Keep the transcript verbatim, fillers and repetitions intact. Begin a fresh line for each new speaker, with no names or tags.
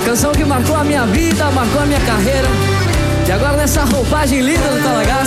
Canção que marcou a minha vida, marcou a minha carreira. E agora nessa roupagem linda do Talagá,